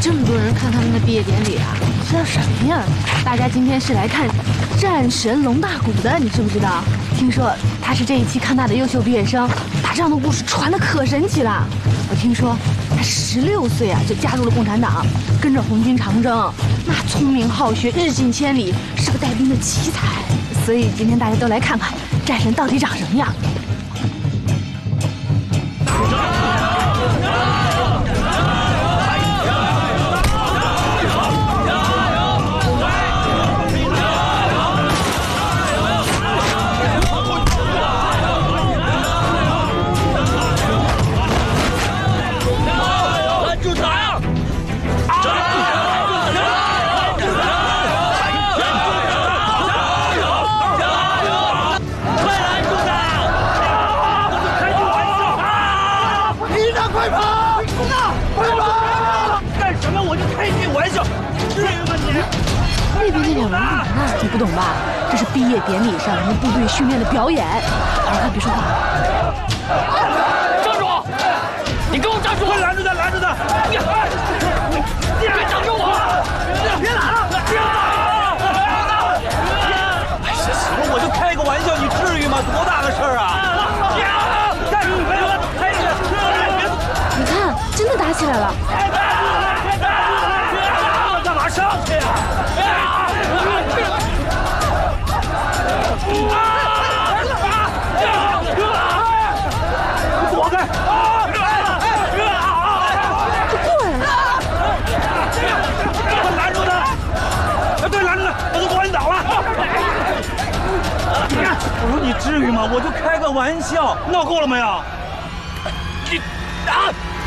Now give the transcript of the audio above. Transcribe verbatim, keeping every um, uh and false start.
这么多人看他们的毕业典礼啊，知道什么呀？大家今天是来看战神龙大谷的，你知不知道？听说他是这一期康大的优秀毕业生，打仗的故事传得可神奇了。我听说他十六岁啊就加入了共产党，跟着红军长征，那聪明好学，日进千里，是个带兵的奇才。所以今天大家都来看看战神到底长什么样。 那边那两人干嘛呢？你不懂吧？这是毕业典礼上人们部队训练的表演。好好看，别说话。 站住！你给我站住！快拦住他！拦住他！你你别挡着我！别拦了！别拦！哎呀，行了，我就开个玩笑，你至于吗？多大的事儿啊！干什么？开始！ 你看，真的打起来了。 干嘛上去呀？躲开！快拦住他！对，拦住他！我都关倒了。你看，我说你至于吗？我就开个玩笑，闹够了没有？你啊！